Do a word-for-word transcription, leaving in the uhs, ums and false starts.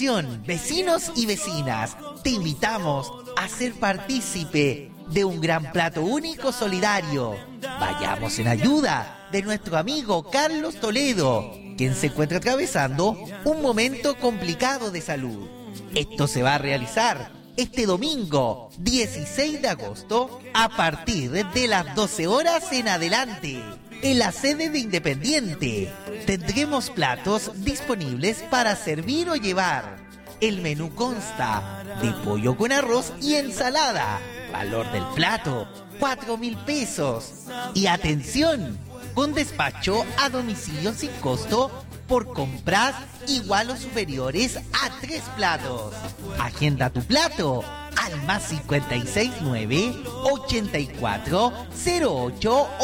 Atención, vecinos y vecinas, te invitamos a ser partícipe de un gran plato único solidario. Vayamos en ayuda de nuestro amigo Carlos Toledo, quien se encuentra atravesando un momento complicado de salud. Esto se va a realizar este domingo dieciséis de agosto a partir de las doce horas en adelante. En la sede de Independiente tendremos platos disponibles para servir o llevar. El menú consta de pollo con arroz y ensalada. Valor del plato, cuatro mil pesos. Y atención, con despacho a domicilio sin costo por compras igual o superiores a tres platos. Agenda tu plato al más cincuenta y seis nueve ochenta y cuatro cero ocho